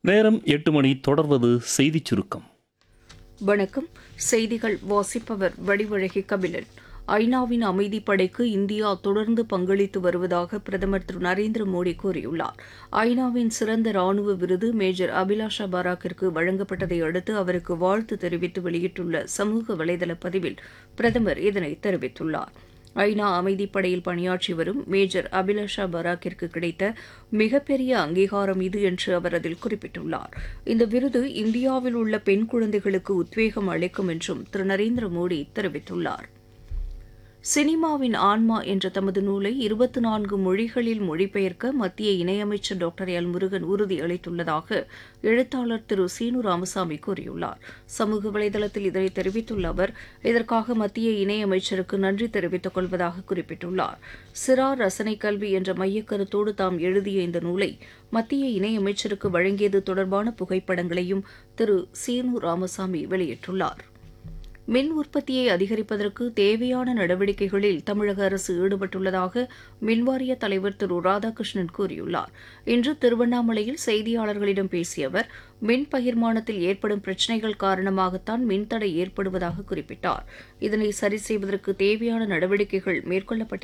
நேரம் 8 மணி. தொடர்வது செய்திச் சுருக்கம். வணக்கம். செய்திகள் வாசிப்பவர் வடிவழகி கபிலன். ஐநாவின் அமைதிப்படைக்கு இந்தியா தொடர்ந்து பங்களித்து வருவதாக பிரதமர் திரு நரேந்திர மோடி கூறியுள்ளார். ஐநாவின் சிறந்த ராணுவ விருது மேஜர் அபிலாஷா பாராக்கிற்கு வழங்கப்பட்டதை அடுத்து அவருக்கு வாழ்த்து தெரிவித்து வெளியிட்டுள்ள சமூக வலைதள பதிவில் பிரதமர் இதனை தெரிவித்துள்ளார். ஐநா அமைதிப்படையில் பணியாற்றி வரும் மேஜர் அபிலாஷா பராக்கிற்கு கிடைத்த மிகப்பெரிய அங்கீகாரம் இது என்று அவர் அதில் குறிப்பிட்டுள்ளார். இந்த விருது இந்தியாவில் உள்ள பெண் குழந்தைகளுக்கு உத்வேகம் அளிக்கும் என்றும் திரு நரேந்திர மோடி தெரிவித்துள்ளார். சினிமாவின் ஆன்மா என்ற தமது நூலை 24 மொழிகளில் மொழிபெயர்க்க மத்திய இணையமைச்சர் டாக்டர் எல் முருகன் உறுதியளித்துள்ளதாக எழுத்தாளர் திரு சீனு ராமசாமி கூறியுள்ளார். சமூக வலைதளத்தில் இதனை தெரிவித்துள்ள அவர், இதற்காக மத்திய இணையமைச்சருக்கு நன்றி தெரிவித்துக் கொள்வதாக குறிப்பிட்டுள்ளார். சிறார் ரசனை கல்வி என்ற மையக்கருத்தோடு தாம் எழுதிய இந்த நூலை மத்திய இணையமைச்சருக்கு வழங்கியது தொடர்பான புகைப்படங்களையும் திரு சீனு ராமசாமி வெளியிட்டுள்ளார். மின் உற்பத்தியை அதிகரிப்பதற்கு தேவையான நடவடிக்கைகளில் தமிழக அரசு ஈடுபட்டுள்ளதாக மின்வாரிய தலைவர் திரு ராதாகிருஷ்ணன் கூறியுள்ளார். இன்று திருவண்ணாமலையில் செய்தியாளர்களிடம் பேசிய அவர், மின் பகிர்மானத்தில் ஏற்படும் பிரச்சினைகள் காரணமாகத்தான் மின்தடை ஏற்படுவதாக குறிப்பிட்டார். இதனை சரி செய்வதற்கு தேவையான நடவடிக்கைகள் மேற்கொள்ளப்பட்டிருப்பதாக